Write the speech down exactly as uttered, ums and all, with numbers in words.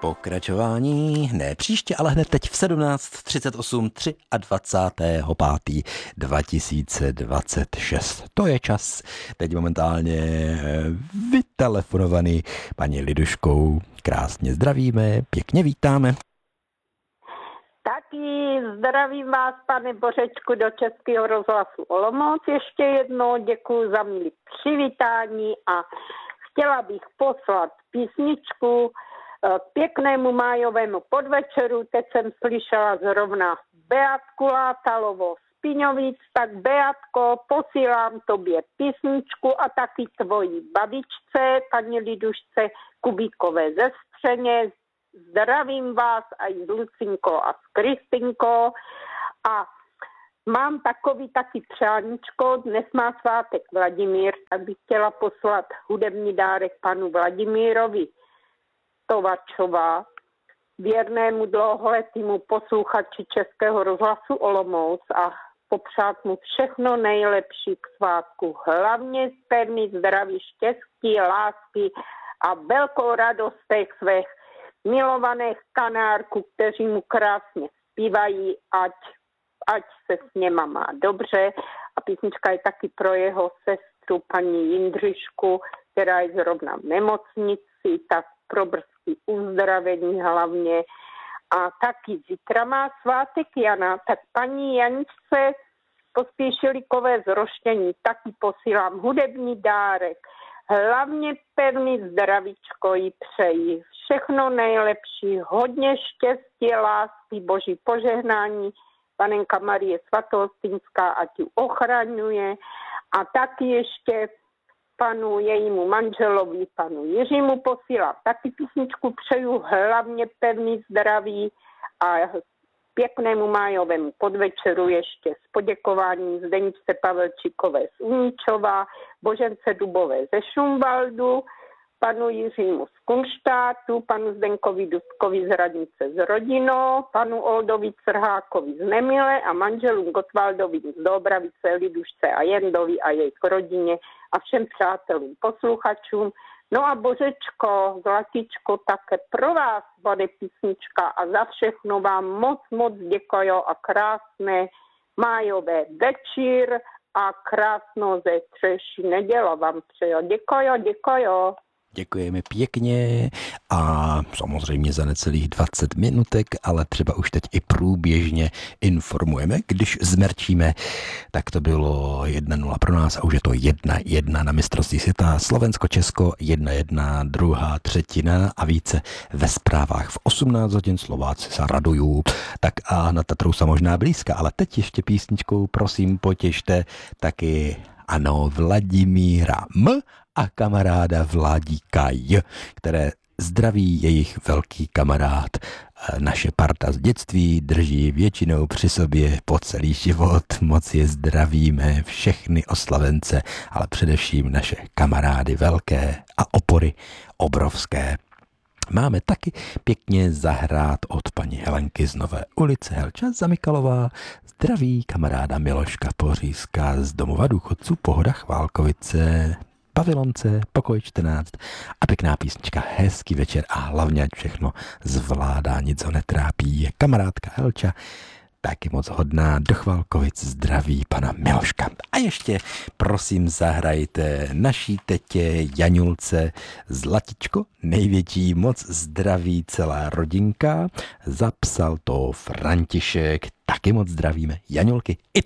Pokračování ne příště, ale hned teď v sedmnáct třicet osm dvacátého pátého dva tisíce dvacet šest. To je čas. Teď momentálně vytelefonovaný paní Liduškou. Krásně zdravíme, pěkně vítáme. Taky zdravím vás, pane Bořečku, do Českého rozhlasu Olomouc. Ještě jednou děkuji za milé přivítání a chtěla bych poslat písničku k pěknému májovému podvečeru. Teď jsem slyšela zrovna Beatku Látalovou z Píňovic, tak Beatko, posílám tobě písničku a taky tvojí babičce, paní Lidušce Kubíkové ze Střeně. Zdravím vás aj s Lucinkou a s Kristinkou a mám takový taky přáníčko, dnes má svátek Vladimír, tak bych chtěla poslat hudební dárek panu Vladimírovi Tovačova, věrnému dlouholetému posluchači Českého rozhlasu Olomouc a popřát mu všechno nejlepší k svátku. Hlavně pevný zdraví, štěstí, lásky a velkou radost těch svých milovaných kanárků, kteří mu krásně zpívají, ať, ať se s něma má dobře. A písnička je taky pro jeho sestru, paní Jindřišku, která je zrovna v nemocnici, tak pro brzký uzdravení hlavně. A taky zítra má svátek Jana, tak paní Janičce Pospíšilikové z Roštění taky posílám hudební dárek. Hlavně pevný zdravíčko jí přeji. Všechno nejlepší, hodně štěstí, lásky, boží požehnání. Panenka Marie Svatohostinská ať ji ochraňuje. A taky ještě panu jejímu manželovi, panu Jiřímu posílám taky písničku, přeju hlavně pevný zdraví a pěknému májovému podvečeru ještě s poděkováním Zdeničce Pavelčíkové z Uničova, Božence Dubové ze Šumvaldu, panu Jiřímu z Kunštátu, panu Zdenkovi Dustkovi z Radnice z Rodinou, panu Oldovi Crhákovi z Nemile a manželům Gotwaldovi z Dobravice, Lidušce a Jendovi a jejich rodině a všem přátelům, posluchačům. No a Božečko, Zlatičko, také pro vás bude písnička a za všechno vám moc, moc děkuji a krásné májové večer a krásnou zítřejší nedělo vám přeju. Děkuji, děkuji. Děkujeme pěkně a samozřejmě za necelých dvacet minutek, ale třeba už teď i průběžně informujeme, když zmerčíme, tak to bylo jedna nula pro nás a už je to jedna jedna na mistrovství světa. Slovensko-Česko jedna jedna, druhá třetina a více ve zprávách. V osmnáct hodin Slováci se radují, tak a na Tatrou se možná blízka, ale teď ještě písničkou prosím potěšte taky ano Vladimíra M a kamaráda Vladíka J, které zdraví jejich velký kamarád. Naše parta z dětství drží většinou při sobě po celý život. Moc je zdravíme, všechny oslavence, ale především naše kamarády velké a opory obrovské. Máme taky pěkně zahrát od paní Helenky z Nové ulice. Helča Zamikalová zdraví kamaráda Miloška Pořízka z domova důchodců Pohoda Chválkovice, Pavilonce, pokoj čtrnáct a pěkná písnička, hezký večer a hlavně ať všechno zvládá, nic ho netrápí. Je kamarádka Helča, taky moc hodná, do Chválkovic zdraví pana Miloška. A ještě prosím zahrajte naší tetě Janulce Zlatičko, největší, moc zdraví celá rodinka. Zapsal to František, taky moc zdravíme Janulky i